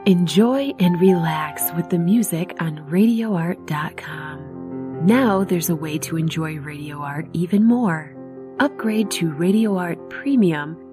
Enjoy and relax with the music on RadioArt.com. Now there's a way to enjoy Radio Art even more. Upgrade to Radio Art Premium